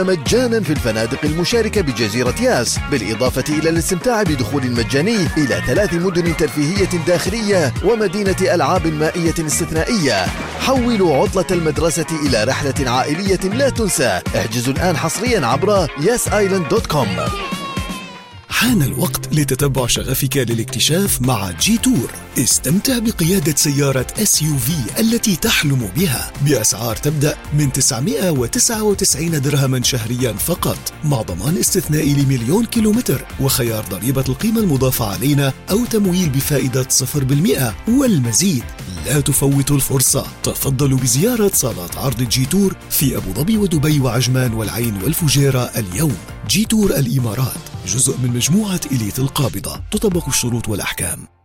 مجانا في الفنادق المشاركة بجزيرة ياس، بالإضافة إلى الاستمتاع بدخول مجاني إلى 3 مدن ترفيهية داخلية ومدينة ألعاب مائية استثنائية. حولوا عطلة المدرسة إلى رحلة عائلية لا تنسى. احجزوا الآن حصريا عبر yesisland.com. حان الوقت لتتبع شغفك للاكتشاف مع جي تور. استمتع بقيادة سيارة SUV التي تحلم بها بأسعار تبدأ من 999 درهما شهريا فقط، مع ضمان استثنائي ل1,000,000 كيلومتر وخيار ضريبة القيمة المضافة علينا أو تمويل بفائدة 0% والمزيد. لا تفوتوا الفرصة. تفضلوا بزيارة صالات عرض جي تور في أبو ظبي ودبي وعجمان والعين والفجيرة اليوم. جي تور الإمارات جزء من مجموعة إليت القابضة. تطبق الشروط والأحكام.